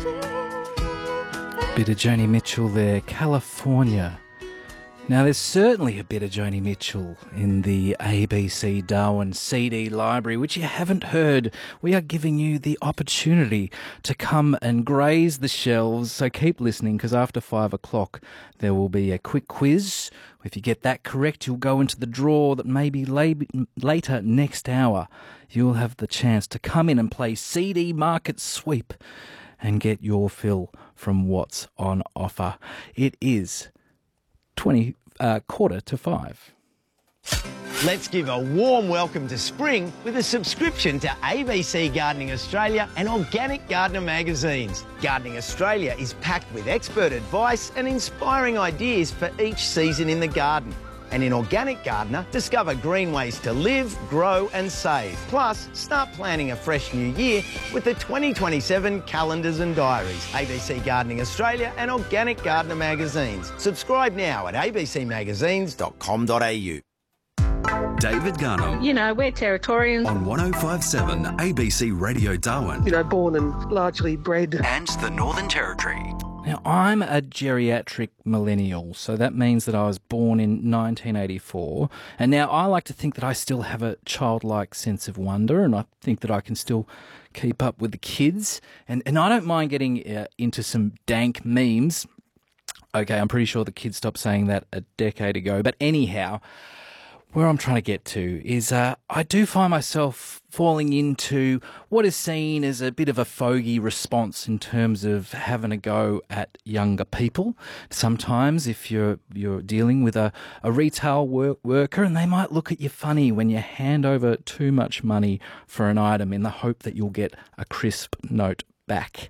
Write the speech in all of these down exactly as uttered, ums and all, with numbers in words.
Bit of Joni Mitchell there, California. Now, there's certainly a bit of Joni Mitchell in the A B C Darwin C D library, which you haven't heard. We are giving you the opportunity to come and graze the shelves, so keep listening, because after five o'clock there will be a quick quiz. If you get that correct, you'll go into the draw that may be later next hour. You'll have the chance to come in and play C D Market Sweep and get your fill from what's on offer. It is twenty uh, quarter to five. Let's give a warm welcome to spring with a subscription to A B C Gardening Australia and Organic Gardener magazines. Gardening Australia is packed with expert advice and inspiring ideas for each season in the garden. And in Organic Gardener, discover green ways to live, grow and save. Plus, start planning a fresh new year with the twenty twenty-seven calendars and diaries. A B C Gardening Australia and Organic Gardener magazines. Subscribe now at a b c magazines dot com dot a u. David Garnham. You know, we're Territorians. On one oh five point seven A B C Radio Darwin. You know, born and largely bred. And the Northern Territory. Now, I'm a geriatric millennial, so that means that I was born in nineteen eighty-four, and now I like to think that I still have a childlike sense of wonder, and I think that I can still keep up with the kids, and, and I don't mind getting uh, into some dank memes. Okay, I'm pretty sure the kids stopped saying that a decade ago, but anyhow, where I'm trying to get to is uh, I do find myself falling into what is seen as a bit of a fogey response in terms of having a go at younger people. Sometimes if you're you're dealing with a, a retail work, worker and they might look at you funny when you hand over too much money for an item in the hope that you'll get a crisp note back.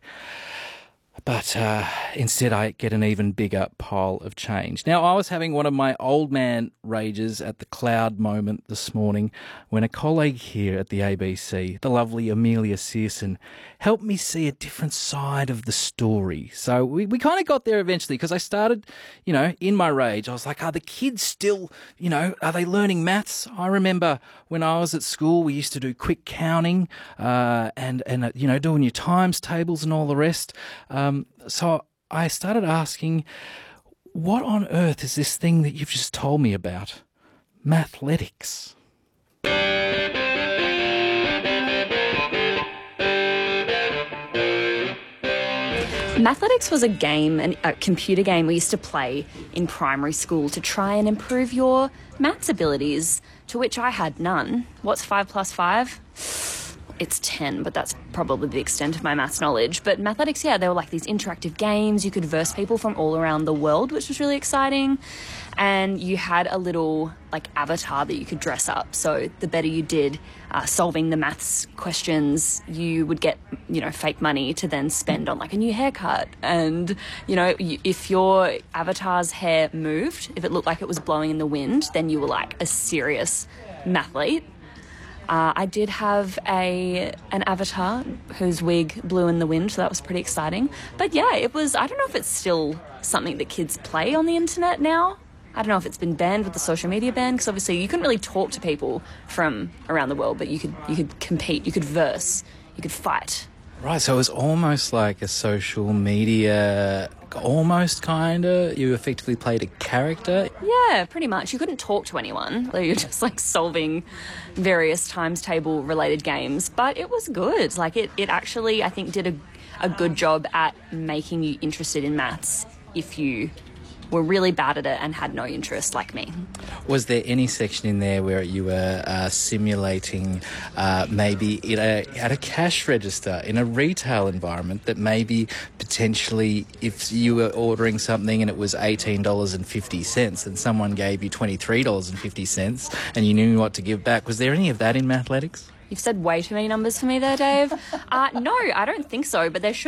But uh, instead I get an even bigger pile of change. Now, I was having one of my old man rages at the cloud moment this morning when a colleague here at the A B C, the lovely Amelia Searson, helped me see a different side of the story. So we, we kind of got there eventually because I started, you know, in my rage. I was like, are the kids still, you know, are they learning maths? I remember when I was at school, we used to do quick counting uh, and, and uh, you know, doing your times tables and all the rest. Um, So I started asking, what on earth is this thing that you've just told me about? Mathletics. Mathletics was a game, a computer game we used to play in primary school to try and improve your maths abilities, to which I had none. What's five plus five? It's ten, but that's probably the extent of my maths knowledge. But Mathletics, yeah, they were like these interactive games. You could verse people from all around the world, which was really exciting. And you had a little like avatar that you could dress up. So the better you did uh, solving the maths questions, you would get, you know, fake money to then spend on like a new haircut. And, you know, if your avatar's hair moved, if it looked like it was blowing in the wind, then you were like a serious mathlete. Uh, I did have a an avatar whose wig blew in the wind, so that was pretty exciting. But yeah, it was, I don't know if it's still something that kids play on the internet now. I don't know if it's been banned with the social media ban, because obviously you couldn't really talk to people from around the world, but you could you could compete, you could verse, you could fight. Right, so it was almost like a social media, almost kind of, you effectively played a character. Yeah, pretty much. You couldn't talk to anyone. You're just like solving various times table related games, but it was good. Like it, it actually, I think, did a, a good job at making you interested in maths if you were really bad at it and had no interest like me. Was there any section in there where you were uh, simulating uh, maybe in a, at a cash register in a retail environment that maybe potentially if you were ordering something and it was eighteen dollars and fifty cents and someone gave you twenty-three dollars and fifty cents and you knew what to give back? Was there any of that in Mathletics? You've said way too many numbers for me there, Dave. uh, no, I don't think so, but there should